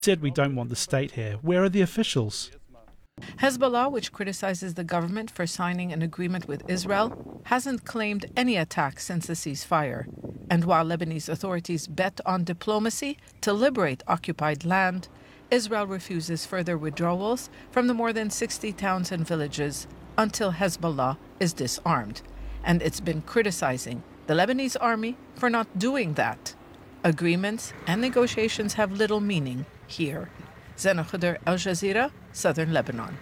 said we don't want the state here. Where are the officials? Hezbollah, which criticizes the government for signing an agreement with Israel, hasn't claimed any attacks since the ceasefire. And while Lebanese authorities bet on diplomacy to liberate occupied land, Israel refuses further withdrawals from the more than 60 towns and villages until Hezbollah is disarmed. And it's been criticizing the Lebanese army for not doing that. Agreements and negotiations have little meaning here. Zena Khuder, Al Jazeera, Southern Lebanon.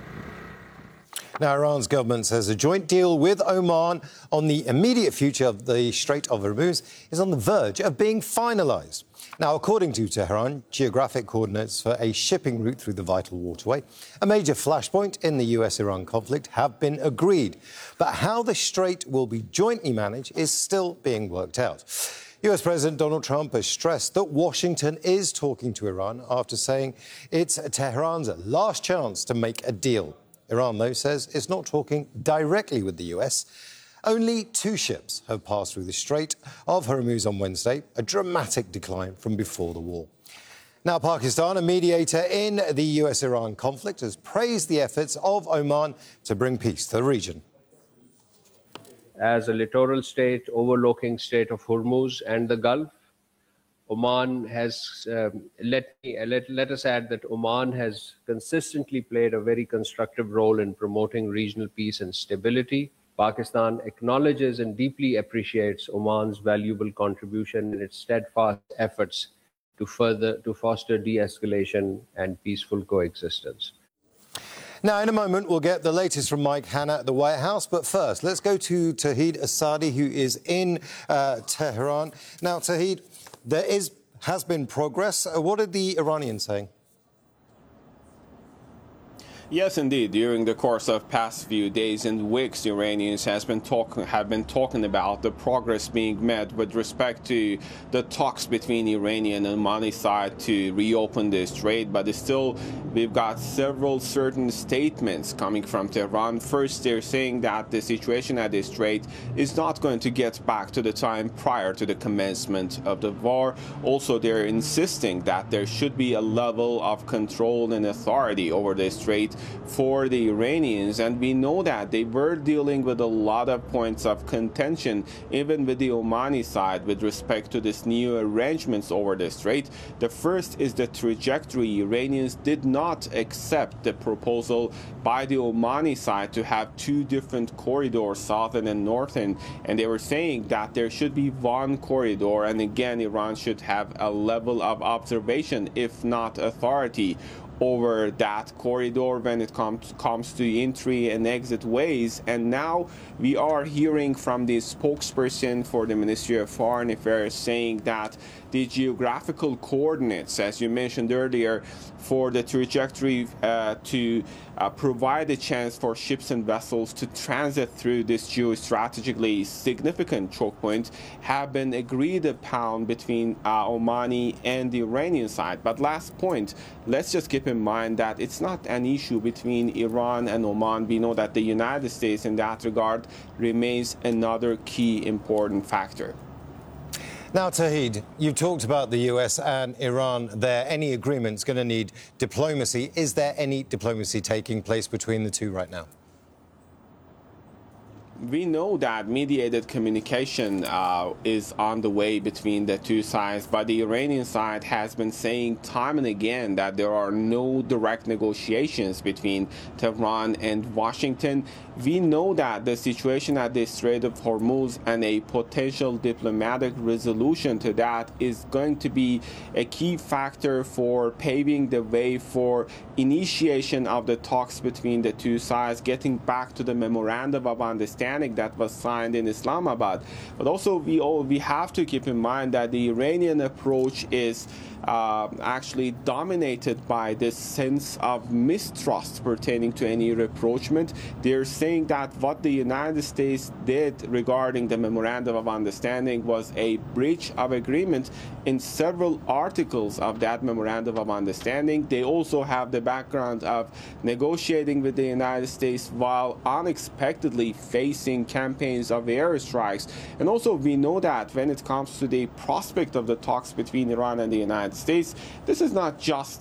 Now, Iran's government says a joint deal with Oman on the immediate future of the Strait of Hormuz is on the verge of being finalised. Now, according to Tehran, geographic coordinates for a shipping route through the vital waterway, a major flashpoint in the US-Iran conflict, have been agreed. But how the strait will be jointly managed is still being worked out. US President Donald Trump has stressed that Washington is talking to Iran after saying it's Tehran's last chance to make a deal. Iran, though, says it's not talking directly with the US. Only 2 ships have passed through the Strait of Hormuz on Wednesday, a dramatic decline from before the war. Now, Pakistan, a mediator in the US-Iran conflict, has praised the efforts of Oman to bring peace to the region. As a littoral state overlooking Strait of Hormuz and the Gulf, Oman has, let us add that Oman has consistently played a very constructive role in promoting regional peace and stability. Pakistan acknowledges and deeply appreciates Oman's valuable contribution in its steadfast efforts to foster de-escalation and peaceful coexistence. Now, in a moment, we'll get the latest from Mike Hanna at the White House. But first, let's go to Tauhid Asadi, who is in Tehran. Now, Tauhid, there has been progress. What are the Iranians saying? Yes, indeed. During the course of past few days and weeks, the Iranians have been talking about the progress being made with respect to the talks between Iranian and Omani side to reopen the strait. But still, we've got several certain statements coming from Tehran. First, they're saying that the situation at the strait is not going to get back to the time prior to the commencement of the war. Also, they're insisting that there should be a level of control and authority over the strait for the Iranians, and we know that they were dealing with a lot of points of contention, even with the Omani side, with respect to this new arrangements over the strait. The first is the trajectory. Iranians did not accept the proposal by the Omani side to have 2 different corridors, southern and northern, and they were saying that there should be one corridor, and again, Iran should have a level of observation, if not authority, over that corridor when it comes to entry and exit ways. And now we are hearing from the spokesperson for the Ministry of Foreign Affairs saying that the geographical coordinates, as you mentioned earlier, for the trajectory to provide a chance for ships and vessels to transit through this geostrategically significant choke point have been agreed upon between Omani and the Iranian side. But last point, let's just keep in mind that it's not an issue between Iran and Oman. We know that the United States in that regard remains another key important factor. Now, Tauhid, you've talked about the US and Iran there. Any agreement's going to need diplomacy. Is there any diplomacy taking place between the two right now? We know that mediated communication is on the way between the two sides, but the Iranian side has been saying time and again that there are no direct negotiations between Tehran and Washington. We know that the situation at the Strait of Hormuz and a potential diplomatic resolution to that is going to be a key factor for paving the way for initiation of the talks between the two sides, getting back to the memorandum of understanding that was signed in Islamabad. But also we have to keep in mind that the Iranian approach is actually dominated by this sense of mistrust pertaining to any rapprochement. They're saying that what the United States did regarding the Memorandum of Understanding was a breach of agreement in several articles of that Memorandum of Understanding. They also have the background of negotiating with the United States while unexpectedly facing campaigns of airstrikes. And also we know that when it comes to the prospect of the talks between Iran and the United States, this is not just